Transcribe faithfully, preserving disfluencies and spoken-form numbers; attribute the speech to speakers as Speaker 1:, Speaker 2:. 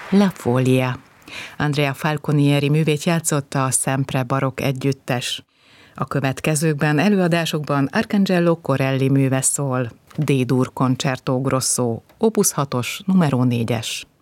Speaker 1: La Folia. Andrea Falconieri művét játszotta a Sempre Barokk együttes. A következőkben előadásokban Arcangelo Corelli műve szól, D-dur Concerto Grosso, opus hatos, numero négyes.